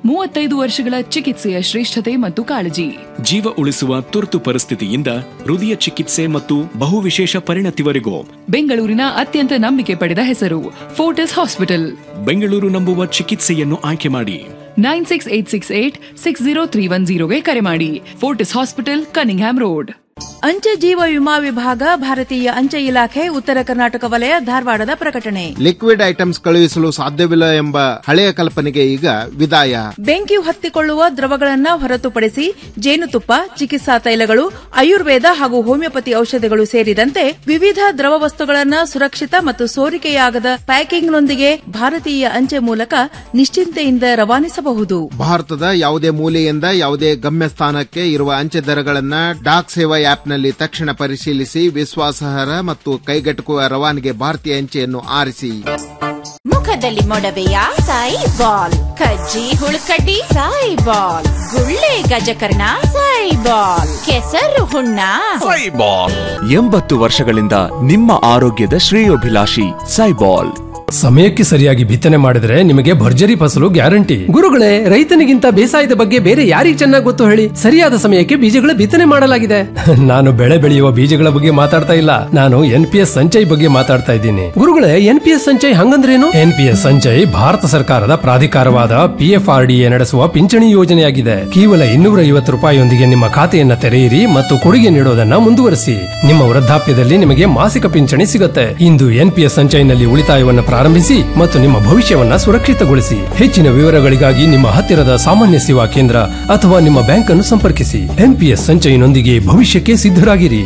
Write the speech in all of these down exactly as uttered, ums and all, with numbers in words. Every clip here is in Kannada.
ಮೂವತ್ತೈದು ವರ್ಷಗಳ ಚಿಕಿತ್ಸೆಯ ಶ್ರೇಷ್ಠತೆ ಮತ್ತು ಕಾಳಜಿ. ಜೀವ ಉಳಿಸುವ ತುರ್ತು ಪರಿಸ್ಥಿತಿಯಿಂದ ಹೃದಯ ಚಿಕಿತ್ಸೆ ಮತ್ತು ಬಹುವಿಶೇಷ ಪರಿಣತಿವರೆಗೂ ಬೆಂಗಳೂರಿನ ಅತ್ಯಂತ ನಂಬಿಕೆ ಪಡೆದ ಹೆಸರು ಫೋರ್ಟಿಸ್ ಹಾಸ್ಪಿಟಲ್. ಬೆಂಗಳೂರು ನಂಬುವ ಚಿಕಿತ್ಸೆಯನ್ನು ಆಯ್ಕೆ ಮಾಡಿ. Nine six eight six eight six zero three one ಜೀರೋಗೆ ಕರೆ ಮಾಡಿ. Fortis hospital, Cunningham road. ಅಂಚೆ ಜೀವ ವಿಮಾ ವಿಭಾಗ, ಭಾರತೀಯ ಅಂಚೆ ಇಲಾಖೆ, ಉತ್ತರ ಕರ್ನಾಟಕ ವಲಯ, ಧಾರವಾಡದ ಪ್ರಕಟಣೆ. ಲಿಕ್ವಿಡ್ ಐಟಮ್ಸ್ ಕಳುಹಿಸಲು ಸಾಧ್ಯವಿಲ್ಲ ಎಂಬ ಹಳೆಯ ಕಲ್ಪನೆಗೆ ಈಗ ವಿದಾಯ. ಬೆಂಕಿ ಹತ್ತಿಕೊಳ್ಳುವ ದ್ರವಗಳನ್ನು ಹೊರತುಪಡಿಸಿ ಜೇನುತುಪ್ಪ, ಚಿಕಿತ್ಸಾ ತೈಲಗಳು, ಆಯುರ್ವೇದ ಹಾಗೂ ಹೋಮಿಯೋಪತಿ ಔಷಧಿಗಳು ಸೇರಿದಂತೆ ವಿವಿಧ ದ್ರವ ವಸ್ತುಗಳನ್ನು ಸುರಕ್ಷಿತ ಮತ್ತು ಸೋರಿಕೆಯಾಗದ ಪ್ಯಾಕಿಂಗ್ನೊಂದಿಗೆ ಭಾರತೀಯ ಅಂಚೆ ಮೂಲಕ ನಿಶ್ಚಿಂತೆಯಿಂದ ರವಾನಿಸಬಹುದು. ಭಾರತದ ಯಾವುದೇ ಮೂಲೆಯಿಂದ ಯಾವುದೇ ಗಮ್ಯಸ್ಥಾನಕ್ಕೆ ಇರುವ ಅಂಚೆ ದರಗಳನ್ನು ಡಾಕ್ ಸೇವಾ ಆಪ್ನಲ್ಲಿ ತಕ್ಷಣ ಪರಿಶೀಲಿಸಿ ವಿಶ್ವಾಸಾರ್ಹ ಮತ್ತು ಕೈಗೆಟುಕುವ ರವಾನೆಗೆ ಭಾರತೀಯ ಅಂಚೆಯನ್ನು ಆರಿಸಿ. ಮುಖದಲ್ಲಿ ಮೊಡವೆಯ ಸಾಯಿ ಬಾಲ್, ಕಜ್ಜಿ ಹುಳುಕಡ್ಡಿ ಸಾಯಿ ಬಾಲ್, ಗುಳ್ಳೆ ಗಜಕರ್ಣ ಸಾಯಿ ಬಾಲ್, ಕೆಸರು ಹುಣ್ಣ ಸಾಯಿ ಬಾಲ್. ಎಂಬತ್ತು ವರ್ಷಗಳಿಂದ ನಿಮ್ಮ ಆರೋಗ್ಯದ ಶ್ರೇಯೋಭಿಲಾಷಿ ಸೈಬಾಲ್. ಸಮಯಕ್ಕೆ ಸರಿಯಾಗಿ ಬಿತ್ತನೆ ಮಾಡಿದ್ರೆ ನಿಮಗೆ ಭರ್ಜರಿ ಫಸಲು ಗ್ಯಾರಂಟಿ. ಗುರುಗಳೇ, ರೈತನಿಗಿಂತ ಬೇಸಾಯದ ಬಗ್ಗೆ ಬೇರೆ ಯಾರಿಗೆ ಚೆನ್ನಾಗಿ ಗೊತ್ತು ಹೇಳಿ? ಸರಿಯಾದ ಸಮಯಕ್ಕೆ ಬೀಜಗಳ ಬಿತ್ತನೆ ಮಾಡಲಾಗಿದೆ. ನಾನು ಬೆಳೆ ಬೆಳೆಯುವ ಬೀಜಗಳ ಬಗ್ಗೆ ಮಾತಾಡ್ತಾ ಇಲ್ಲ, ನಾನು ಎನ್ ಪಿ ಎಸ್ ಸಂಚಯ್ ಬಗ್ಗೆ ಮಾತಾಡ್ತಾ ಇದ್ದೀನಿ. ಗುರುಗಳೇ, N P S Sanchay ಹಂಗಂದ್ರೇನು? N P S Sanchay Bharat ಸರ್ಕಾರದ ಪ್ರಾಧಿಕಾರವಾದ P F R D A ನಡೆಸುವ ಪಿಂಚಣಿ ಯೋಜನೆಯಾಗಿದೆ. ಕೇವಲ ಇನ್ನೂರ ಐವತ್ತು ರೂಪಾಯಿಯೊಂದಿಗೆ ನಿಮ್ಮ ಖಾತೆಯನ್ನ ತೆರೆಯಿರಿ ಮತ್ತು ಕೊಡುಗೆ ನೀಡೋದನ್ನ ಮುಂದುವರಿಸಿ. ನಿಮ್ಮ ವೃದ್ಧಾಪ್ಯದಲ್ಲಿ ನಿಮಗೆ ಮಾಸಿಕ ಪಿಂಚಣಿ ಸಿಗುತ್ತೆ. ಇಂದು ಎನ್ ಪಿ ಎಸ್ ಸಂಚಯ್ನಲ್ಲಿ ಉಳಿತಾಯವನ್ನು ಪ್ರಾರಂಭಿಸಿ ಮತ್ತು ನಿಮ್ಮ ಭವಿಷ್ಯವನ್ನ ಸುರಕ್ಷಿತಗೊಳಿಸಿ. ಹೆಚ್ಚಿನ ವಿವರಗಳಿಗಾಗಿ ನಿಮ್ಮ ಹತ್ತಿರದ ಸಾಮಾನ್ಯ ಸೇವಾ ಕೇಂದ್ರ ಅಥವಾ ನಿಮ್ಮ ಬ್ಯಾಂಕ್ ಅನ್ನು ಸಂಪರ್ಕಿಸಿ. ಎನ್ ಪಿ ಎಸ್ ಸಂಚಯನೊಂದಿಗೆ ಭವಿಷ್ಯಕ್ಕೆ ಸಿದ್ಧರಾಗಿರಿ.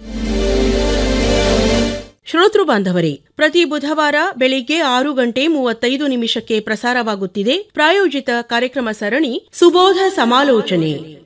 ಶ್ರೋತೃ ಬಾಂಧವರೇ, ಪ್ರತಿ ಬುಧವಾರ ಬೆಳಿಗ್ಗೆ ಆರು ಗಂಟೆ ಮೂವತ್ತೈದು ನಿಮಿಷಕ್ಕೆ ಪ್ರಸಾರವಾಗುತ್ತಿದೆ ಪ್ರಾಯೋಜಿತ ಕಾರ್ಯಕ್ರಮ ಸರಣಿ ಸುಬೋಧ ಸಮಾಲೋಚನೆ.